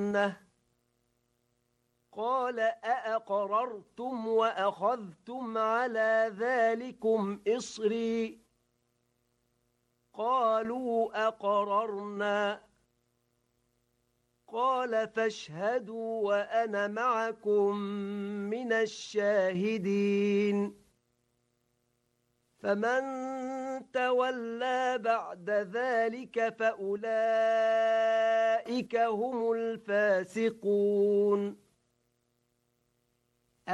قال أأقررتم وأخذتم على ذلكم إصري قالوا أقررنا قال فاشهدوا وأنا معكم من الشاهدين فمن تولى بعد ذلك فأولئك هم الفاسقون